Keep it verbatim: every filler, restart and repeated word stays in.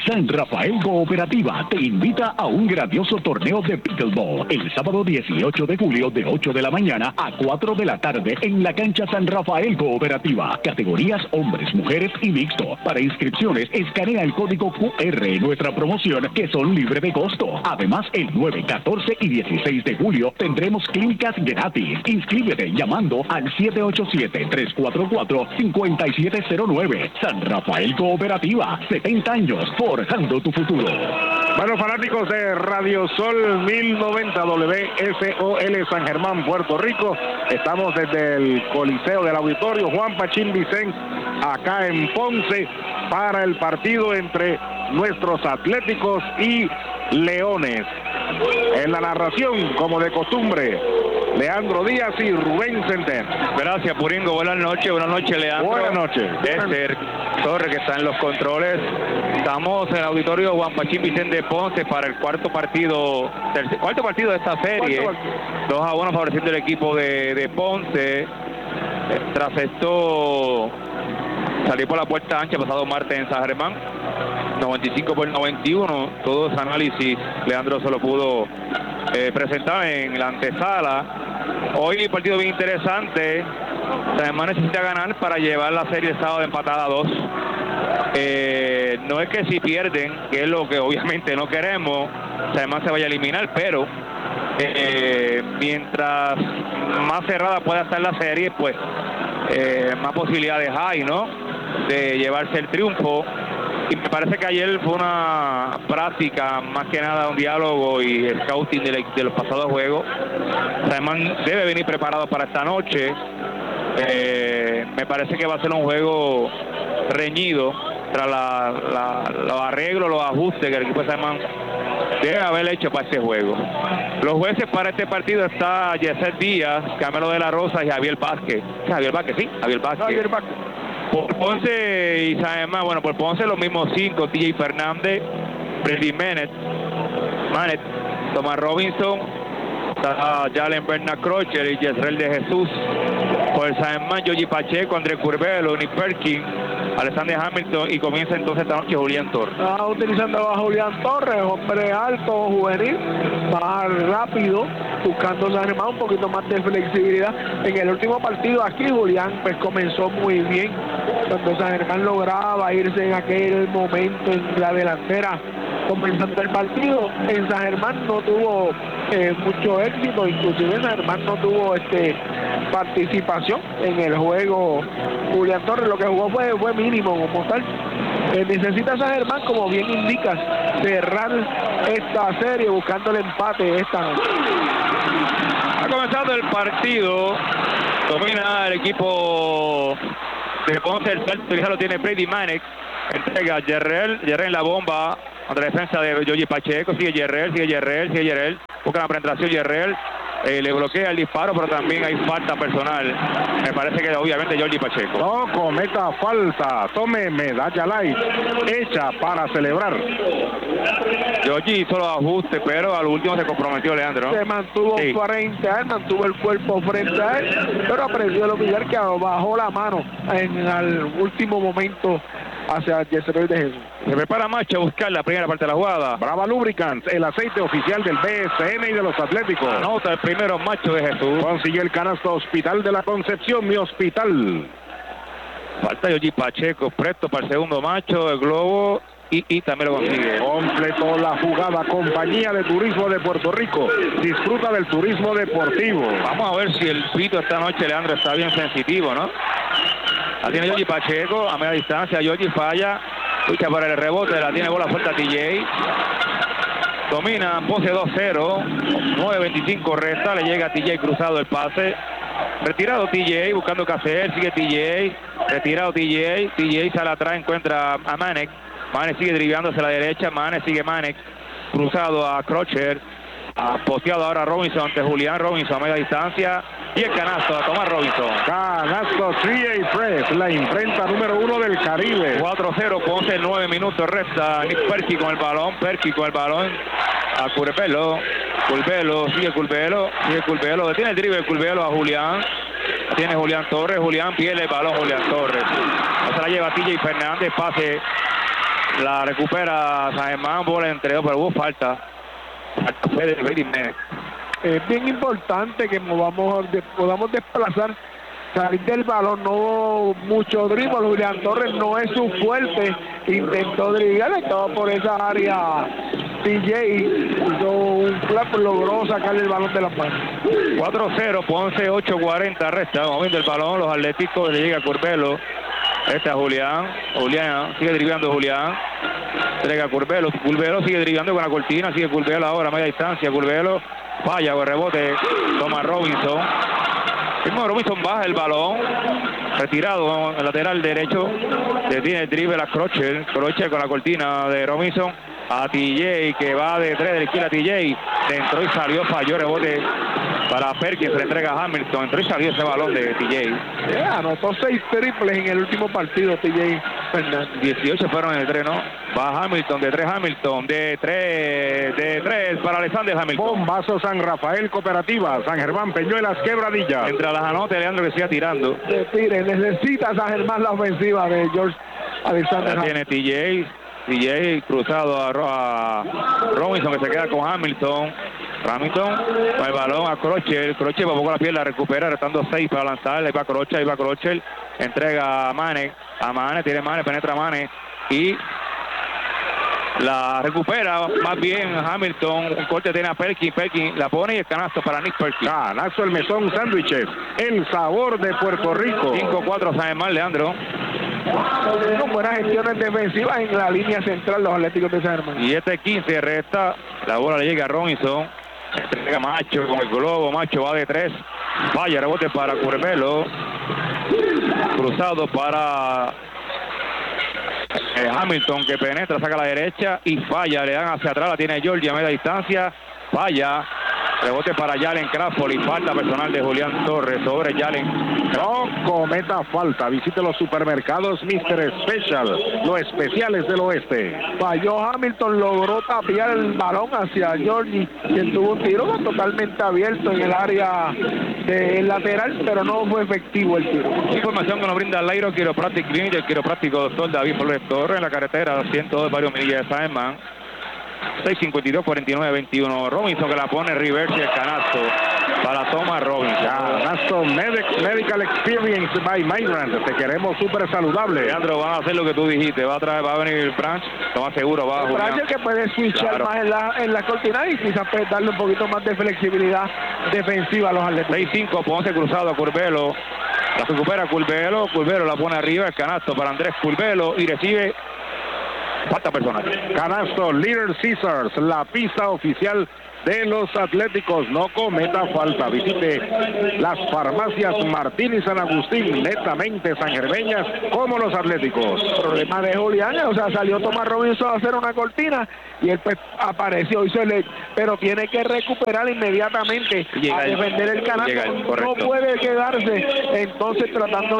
San Rafael Cooperativa te invita a un grandioso torneo de pickleball el sábado dieciocho de julio de ocho de la mañana a cuatro de la tarde en la cancha San Rafael Cooperativa. Categorías hombres, mujeres y mixto. Para inscripciones, escanea el código Q R en nuestra promoción, que son libre de costo. Además, el nueve, catorce y dieciséis de julio tendremos clínicas gratis. Inscríbete llamando al siete ocho siete, tres cuatro cuatro, cinco siete cero nueve. San Rafael Cooperativa, setenta años forjando tu futuro. Bueno, fanáticos de Radio Sol mil noventa W S O L San Germán, Puerto Rico, estamos desde el Coliseo del Auditorio Juan Pachín Vicens, acá en Ponce, para el partido entre nuestros Atléticos y Leones. En la narración, como de costumbre, Leandro Díaz y Rubén Centeno. Gracias, Puringo. Buenas noches, buenas noches, Leandro. Buenas noches. Esther Torres, que está en los controles. Estamos en el auditorio Juan Pachín Vicente de Ponce para el cuarto partido, tercer, cuarto partido de esta serie. dos a uno favoreciendo el equipo de, de Ponce. Tras esto, salió por la puerta ancha pasado martes en San Germán. noventa y cinco por noventa y uno. Todo ese análisis Leandro se lo pudo eh, presentar en la antesala. Hoy partido bien interesante. San Germán necesita ganar para llevar la serie de sábado empatada a dos. Eh, no es que si pierden, que es lo que obviamente no queremos, San Germán se vaya a eliminar, pero eh, mientras más cerrada pueda estar la serie, pues eh, más posibilidades hay, ¿no?, de llevarse el triunfo. Y me parece que ayer fue una práctica, más que nada un diálogo y scouting de, de los pasados juegos. San Germán debe venir preparado para esta noche. Eh, me parece que va a ser un juego reñido tras la, la, los arreglos, los ajustes que el equipo de San Germán debe haber hecho para este juego. Los jueces para este partido está Yeser Díaz, Camilo de la Rosa y Javier Vázquez. Javier Vázquez, sí, Javier Vázquez. Javier Vázquez. Por Ponce y San Germán, bueno, por Ponce los mismos cinco: T J Fernández, Brady Manet, Manet, Tomás Robinson, Jalen Bernard Crocher y Yesrel de Jesús. Por San Germán, Yogi Pacheco, Andrés Curbelo, Nick Perkins, Alexander Hamilton, y comienza entonces esta noche Julián Torres. Está utilizando a Julián Torres, hombre alto, juvenil, más rápido, buscando San Germán un poquito más de flexibilidad. En el último partido aquí Julián pues comenzó muy bien, cuando San Germán lograba irse en aquel momento en la delantera comenzando el partido. En San Germán no tuvo eh, mucho éxito, inclusive San Germán no tuvo este participación en el juego. Julián Torres lo que jugó fue, fue mínimo como tal. Eh, necesita San Germán, como bien indicas, cerrar esta serie buscando el empate esta noche. Ha comenzado el partido, domina el equipo de Ponce, el salto ya lo tiene Brady Manek, entrega a Yerrel, Yerrel en la bomba, contra la defensa de Yogi Pacheco, sigue Yerrel, sigue Yerrel, sigue Yerrel, busca la penetración Yerrel, eh, le bloquea el disparo, pero también hay falta personal, me parece que obviamente Yogi Pacheco. No cometa falta, tome medalla light, hecha para celebrar. Yogi hizo los ajustes, pero al último se comprometió Leandro, ¿no? Se mantuvo sí. frente a él, mantuvo el cuerpo frente a él, pero apreció el oficial que bajó la mano en el último momento hacia Yesrel de Jesús. Se prepara Macho a buscar la primera parte de la jugada. Brava Lubricants, el aceite oficial del B S N y de los Atléticos. Anota el primero Macho de Jesús. Consigue el canasto Hospital de la Concepción, mi hospital. Falta Yogi Pacheco, presto para el segundo Macho, el globo, y, y también lo consigue. Completó la jugada Compañía de Turismo de Puerto Rico. Disfruta del turismo deportivo. Vamos a ver si el pito esta noche, Leandro, está bien sensitivo, ¿no? La tiene Yogi Pacheco a media distancia. Yogi falla, lucha para el rebote, la tiene bola suelta T J. Domina Ponce dos cero, nueve veinticinco resta, le llega a T J cruzado el pase. Retirado T J, buscando qué hacer, sigue T J. Retirado T J, T J sale atrás, encuentra a Manek. Manek sigue dribeándose a la derecha, Manek sigue Manek. Cruzado a Crocher. Posteado ahora Robinson ante Julián Robinson a media distancia. Y el canasto a Tomás Robinson. Canasto T A Press, la imprenta número uno del Caribe. cuatro cero, Ponce, nueve minutos resta. Nick Perky con el balón, Perky con el balón. A Curbelo, Curbelo, sigue Curbelo, sigue Curbelo. Detiene el drible Curbelo a Julián. Tiene Julián Torres, Julián pierde el balón, Julián Torres. Se la lleva T J Fernández, pase La recupera San Germán, bola entre dos, pero hubo falta. Falta fue de Brady Jiménez. Es bien importante que movamos, de, podamos desplazar, salir del balón, no hubo mucho dribble. Julián Torres no es su fuerte, intentó driblar, estaba por esa área. T J hizo un flap, logró sacarle el balón de las manos. cuatro cero, Ponce ocho cuarenta, resta, moviendo el balón, los atléticos, le llega a Curbelo. Este es Julián, Julián, sigue driblando Julián, entrega a Curbelo, Curbelo sigue driblando con la cortina, sigue Curbelo ahora a media distancia, Curbelo falla con rebote, toma Robinson, mismo Robinson baja el balón, retirado en el lateral derecho, detiene el drible a Crochet, Crochet con la cortina de Robinson, a T J que va de tres de la izquierda, T J, entró y salió, falló, rebote para Perkins, le entrega a Hamilton, entró y salió ese balón de T J. Yeah, anotó seis triples en el último partido, T J Fernández. dieciocho fueron en el tres, ¿no? Va Hamilton, de tres Hamilton, de tres, de tres para Alexander Hamilton. Bombazo San Rafael Cooperativa, San Germán Peñuelas Quebradilla. Entre las anotes, Leandro que siga tirando. Se tire, necesita San Germán la ofensiva de George Alexander. Ya tiene T J. T J cruzado a, a Robinson que se queda con Hamilton. Hamilton con el balón a Crochet. Crochet va poco la pierna, recupera, restando seis para lanzar. Ahí va Crochet, ahí va Crochet. Entrega a Mane. A Mane, tiene Mane, penetra Mane. Y la recupera más bien Hamilton. Un corte tiene a Perkins. Perkins la pone y el canasto para Nick Perkins. Canasto el Mesón Sándwiches. El sabor de Puerto Rico. cinco cuatro San Germán, Leandro. Con buenas gestiones defensivas en la línea central los Atléticos de San Germán. Y este quince resta, la bola le llega a Robinson, entrega Macho con el globo, Macho va de tres, falla, rebote para Curbelo, cruzado para eh, Hamilton que penetra, saca a la derecha y falla, le dan hacia atrás, la tiene Georgia a media distancia, falla. Rebote para Jalen Crawford y falta personal de Julián Torres sobre Jalen. No cometa falta. Visite los supermercados mister Special, los especiales del oeste. Falló Hamilton, logró tapiar el balón hacia Georgie, quien tuvo un tiro totalmente abierto en el área del lateral, pero no fue efectivo el tiro. Información que nos brinda Lairo Chiropractic Clinic, el quiropráctico doctor David Flores Torres, en la carretera ciento dos, varios millas de San Germán. seis cincuenta y dos, cuarenta y nueve, veintiuno. Robinson que la pone reverse y el canasto para Thomas Robinson. Canasto Medic, Medical Experience by Migrant. Te queremos súper saludable. Leandro, van a hacer lo que tú dijiste. Va a traer, va a venir el Branch. Lo más seguro va a jugar. Branch que puede switchar Claro. más en la, en la cortina y quizás puede darle un poquito más de flexibilidad defensiva a los atletas. seis cinco, Ponce cruzado a Curbelo. La recupera Curbelo. Curbelo la pone arriba. El canasto para Andrés Curbelo y recibe falta personal. Canasto Little Caesars, la pista oficial de los Atléticos. No cometa falta. Visite las farmacias Martín y San Agustín, netamente sangermeñas como los Atléticos. Problema de Julián, o sea, salió Thomas Robinson a hacer una cortina y él pues apareció, hizo el, pero tiene que recuperar inmediatamente Llega a el- defender el llega canasto. el- No correcto. puede quedarse entonces tratando